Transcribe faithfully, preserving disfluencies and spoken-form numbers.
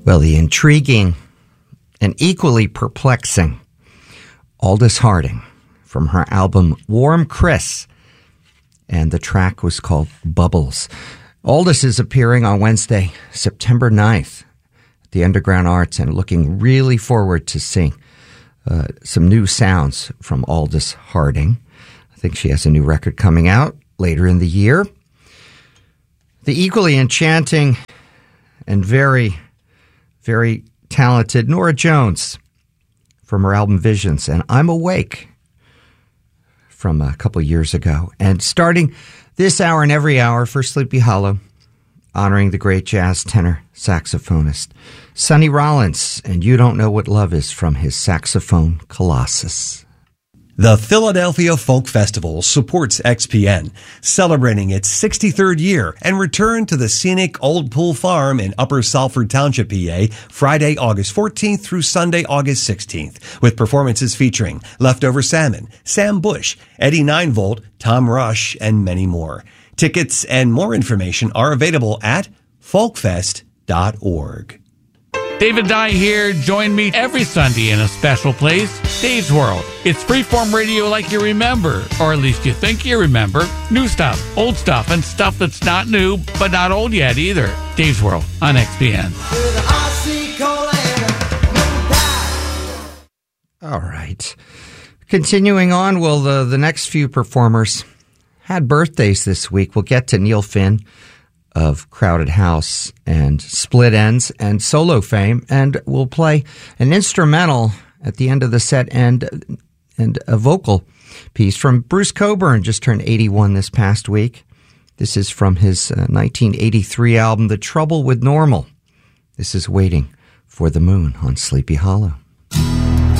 Well, the intriguing and equally perplexing Aldous Harding from her album Warm Chris, and the track was called Bubbles. Aldous is appearing on Wednesday, September ninth at the Underground Arts, and looking really forward to seeing uh, some new sounds from Aldous Harding. I think she has a new record coming out later in the year. The equally enchanting and very, very talented Norah Jones from her album Visions, and I'm Awake from a couple years ago. And starting this hour and every hour for Sleepy Hollow, honoring the great jazz tenor saxophonist Sonny Rollins, and You Don't Know What Love Is from his saxophone Colossus. The Philadelphia Folk Festival supports X P N, celebrating its sixty-third year, and return to the scenic Old Pool Farm in Upper Salford Township, P A, Friday, August fourteenth through Sunday, August sixteenth, with performances featuring Leftover Salmon, Sam Bush, Eddie nine volt, Tom Rush, and many more. Tickets and more information are available at folkfest dot org. David Dye here. Join me every Sunday in a special place, Dave's World. It's freeform radio like you remember, or at least you think you remember. New stuff, old stuff, and stuff that's not new, but not old yet either. Dave's World on X P N. All right. Continuing on, well, the, the next few performers had birthdays this week. We'll get to Neil Finn of Crowded House and Split Ends and solo fame, and we'll play an instrumental at the end of the set and and a vocal piece from Bruce Cockburn, just turned eighty-one this past week. This is from his uh, nineteen eighty-three album, The Trouble with Normal. This is Waiting for the Moon on Sleepy Hollow.